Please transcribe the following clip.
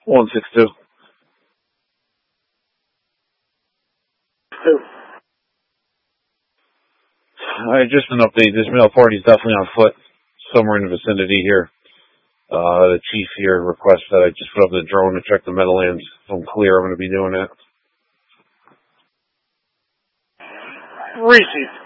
162. Just an update. This mail party is definitely on foot, somewhere in the vicinity here. The chief here requests that I just put up the drone to check the Meadowlands. If I'm clear, I'm going to be doing that. Received.